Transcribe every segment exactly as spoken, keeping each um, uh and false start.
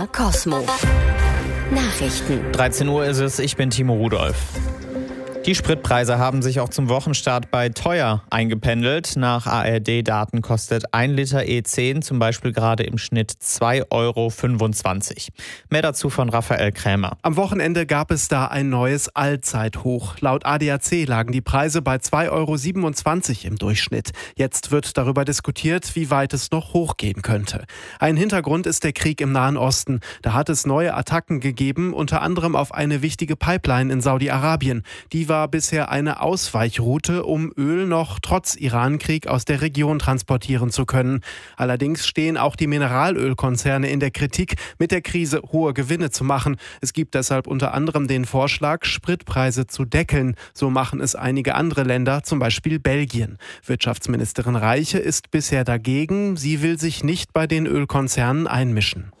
R Cosmo. Nachrichten. dreizehn Uhr ist es, ich bin Timo Rudolph. Die Spritpreise haben sich auch zum Wochenstart bei teuer eingependelt. Nach A R D-Daten kostet ein Liter E zehn zum Beispiel gerade im Schnitt zwei Euro fünfundzwanzig. Mehr dazu von Raphael Krämer. Am Wochenende gab es da ein neues Allzeithoch. Laut A D A C lagen die Preise bei zwei Euro siebenundzwanzig im Durchschnitt. Jetzt wird darüber diskutiert, wie weit es noch hochgehen könnte. Ein Hintergrund ist der Krieg im Nahen Osten. Da hat es neue Attacken gegeben, unter anderem auf eine wichtige Pipeline in Saudi-Arabien. Die war bisher eine Ausweichroute, um Öl noch trotz Irankrieg aus der Region transportieren zu können. Allerdings stehen auch die Mineralölkonzerne in der Kritik, mit der Krise hohe Gewinne zu machen. Es gibt deshalb unter anderem den Vorschlag, Spritpreise zu deckeln. So machen es einige andere Länder, zum Beispiel Belgien. Wirtschaftsministerin Reiche ist bisher dagegen. Sie will sich nicht bei den Ölkonzernen einmischen.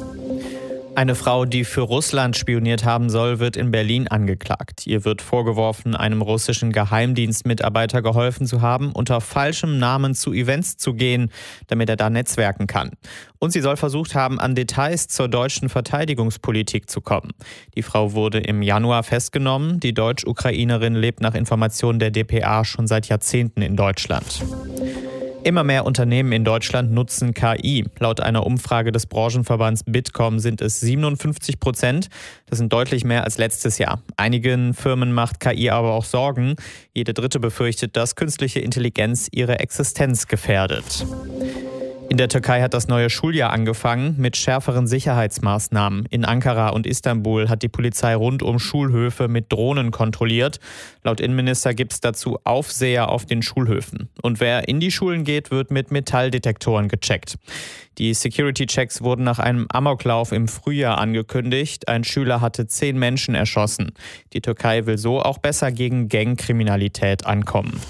Eine Frau, die für Russland spioniert haben soll, wird in Berlin angeklagt. Ihr wird vorgeworfen, einem russischen Geheimdienstmitarbeiter geholfen zu haben, unter falschem Namen zu Events zu gehen, damit er da netzwerken kann. Und sie soll versucht haben, an Details zur deutschen Verteidigungspolitik zu kommen. Die Frau wurde im Januar festgenommen. Die Deutsch-Ukrainerin lebt nach Informationen der D P A schon seit Jahrzehnten in Deutschland. Immer mehr Unternehmen in Deutschland nutzen K I. Laut einer Umfrage des Branchenverbands Bitkom sind es siebenundfünfzig Prozent. Das sind deutlich mehr als letztes Jahr. Einigen Firmen macht K I aber auch Sorgen. Jede dritte befürchtet, dass künstliche Intelligenz ihre Existenz gefährdet. In der Türkei hat das neue Schuljahr angefangen mit schärferen Sicherheitsmaßnahmen. In Ankara und Istanbul hat die Polizei rund um Schulhöfe mit Drohnen kontrolliert. Laut Innenminister gibt es dazu Aufseher auf den Schulhöfen. Und wer in die Schulen geht, wird mit Metalldetektoren gecheckt. Die Security-Checks wurden nach einem Amoklauf im Frühjahr angekündigt. Ein Schüler hatte zehn Menschen erschossen. Die Türkei will so auch besser gegen Gangkriminalität ankommen.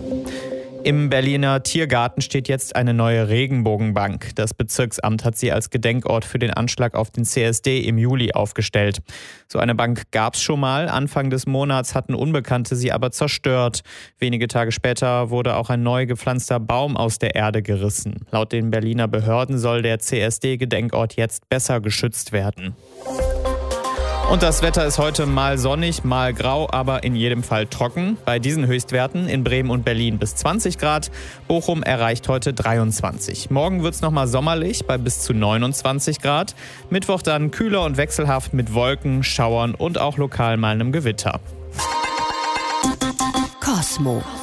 Im Berliner Tiergarten steht jetzt eine neue Regenbogenbank. Das Bezirksamt hat sie als Gedenkort für den Anschlag auf den C S D im Juli aufgestellt. So eine Bank gab es schon mal. Anfang des Monats hatten Unbekannte sie aber zerstört. Wenige Tage später wurde auch ein neu gepflanzter Baum aus der Erde gerissen. Laut den Berliner Behörden soll der C S D-Gedenkort jetzt besser geschützt werden. Und das Wetter ist heute mal sonnig, mal grau, aber in jedem Fall trocken. Bei diesen Höchstwerten in Bremen und Berlin bis zwanzig Grad. Bochum erreicht heute dreiundzwanzig. Morgen wird es nochmal sommerlich bei bis zu neunundzwanzig Grad. Mittwoch dann kühler und wechselhaft mit Wolken, Schauern und auch lokal mal einem Gewitter. Cosmo.